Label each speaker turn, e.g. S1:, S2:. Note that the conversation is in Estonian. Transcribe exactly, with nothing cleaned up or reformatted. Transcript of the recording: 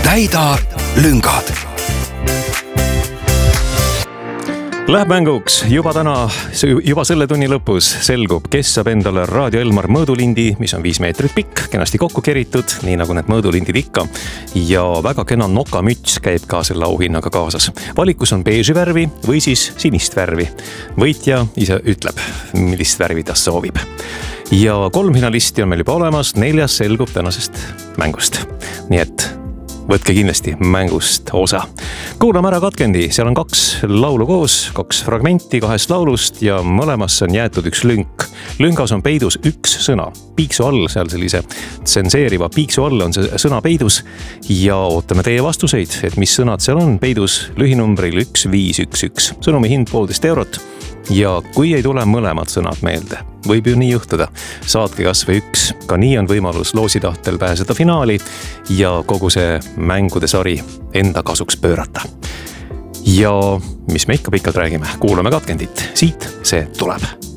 S1: täida lüngad. Läheb mänguks juba täna, juba selle tunni lõpus selgub, kes saab endale Raadio Elmar mõõdulindi, mis on viis meetrit pikk, kenasti kokku keritud, nii nagu need mõõdulindid ikka. Ja väga kena nokamüts käib ka selle auhinnaga kaasas. Valikus on beeži värvi või siis sinist värvi. Võitja ise ütleb, millist värvi ta soovib. Ja kolm finalisti on meil juba olemas, neljas selgub tänasest mängust. Nii et võtke kindlasti mängust osa. Kuulame ära katkendi, seal on kaks laulu koos, kaks fragmenti kahest laulust ja mõlemasse on jäetud üks lünk. Lüngas on peidus üks sõna. Piiksu all, seal sellise tsenseeriva piiksu all on see sõna peidus ja ootame teie vastuseid, et mis sõnad seal on peidus lühinumbril üks viis üks üks. Sõnumi hind poolteist eurot ja kui ei tule mõlemad sõnad meelde, võib ju nii juhtuda, saatke kas või üks. Ka nii on võimalus loositahtel pääseda finaali ja kogu see mängude sari enda kasuks pöörata. Ja mis me ikka pikalt räägime, kuulame katkendit. Siit see tuleb.